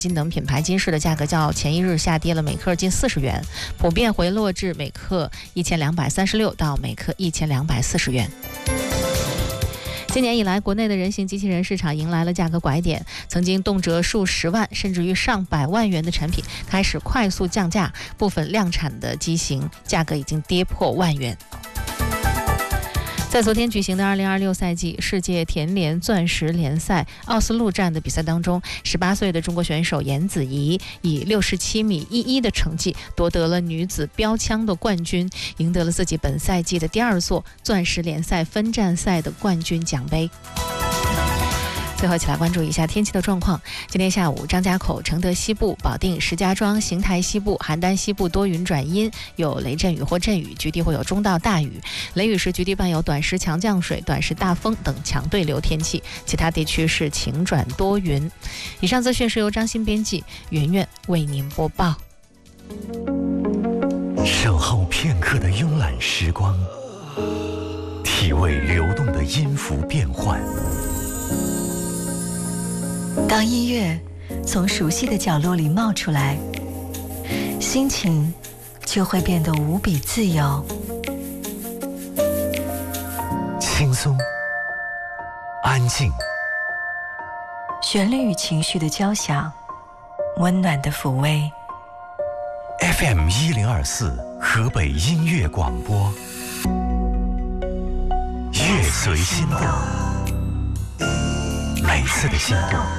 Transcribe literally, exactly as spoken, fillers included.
金等品牌金饰的价格较前一日下跌了每克近四十元，普遍回落至每克一千两百三十六到每克一千两百四十元。今年以来，国内的人形机器人市场迎来了价格拐点，曾经动辄数十万甚至于上百万元的产品开始快速降价，部分量产的机型价格已经跌破万元。在昨天举行的二零二六赛季世界田联钻石联赛奥斯陆站的比赛当中，十八岁的中国选手颜子怡以六十七米一一的成绩夺得了女子标枪的冠军，赢得了自己本赛季的第二座钻石联赛分站赛的冠军奖杯。最后一起来关注一下天气的状况。今天下午，张家口、承德西部、保定、石家庄、邢台西部、邯郸西部多云转阴，有雷阵雨或阵雨，局地会有中到大雨。雷雨时局地伴有短时强降水、短时大风等强对流天气，其他地区是晴转多云。以上资讯是由张欣编辑，圆圆为您播报。 守候片刻的慵懒时光，体味流动的音符变换。 当音乐从熟悉的角落里冒出来，心情就会变得无比自由。 轻松，安静， 旋律与情绪的交响，温暖的抚慰。 F M 一零二四河北音乐广播，乐随心动，每次的心动